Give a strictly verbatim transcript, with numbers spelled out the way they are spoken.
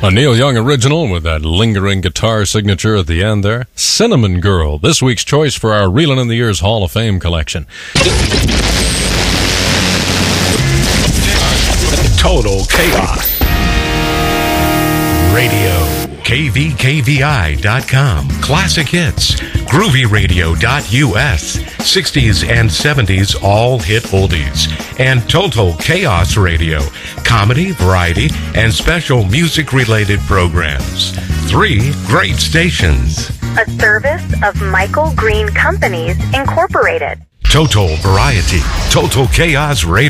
A Neil Young original with that lingering guitar signature at the end there. Cinnamon Girl, this week's choice for our Reelin' in the Years Hall of Fame collection. Total Chaos Radio. K V K V I dot com. Classic hits. Groovy Radio dot U S. sixties and seventies all hit oldies. And Total Chaos Radio. Comedy, variety, and special music-related programs. Three great stations. A service of Michael Green Companies, Incorporated. Total Variety. Total Chaos Radio.